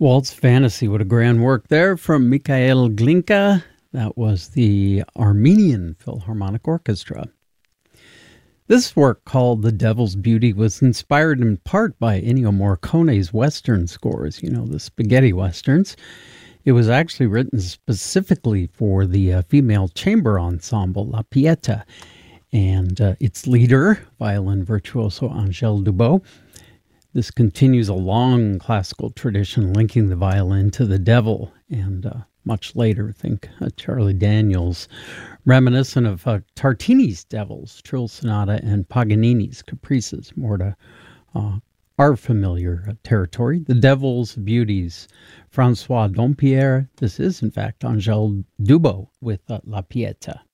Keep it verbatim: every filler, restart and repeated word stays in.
Waltz Fantasy, what a grand work there from Mikhail Glinka. That was the Armenian Philharmonic Orchestra. This work, called The Devil's Beauty, was inspired in part by Ennio Morricone's Western scores, you know, the spaghetti westerns. It was actually written specifically for the uh, female chamber ensemble, La Pieta, and uh, its leader, violin virtuoso Angèle Dubos. This continues a long classical tradition linking the violin to the devil, and uh, much later, think uh, Charlie Daniels, reminiscent of uh, Tartini's Devils, Trill Sonata, and Paganini's Caprices, more to uh, our familiar uh, territory. The Devil's Beauties, Francois Dompierre. This is, in fact, Angèle Dubos with uh, La Pieta.